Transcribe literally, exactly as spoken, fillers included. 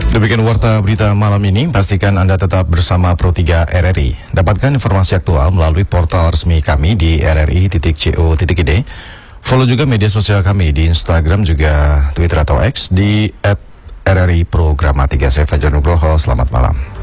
Demikian warta berita malam ini. Pastikan Anda tetap bersama Pro tiga R R I. Dapatkan informasi aktual melalui portal resmi kami di r r i titik co titik i d. Follow juga media sosial kami di Instagram juga Twitter atau X di et r r i programatika. Saya Fajar Nugroho. Selamat malam.